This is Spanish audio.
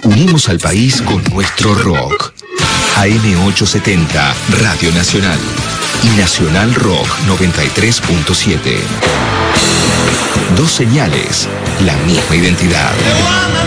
Unimos al país con nuestro rock. AM870, Radio Nacional. Y Nacional Rock 93.7. Dos señales, la misma identidad.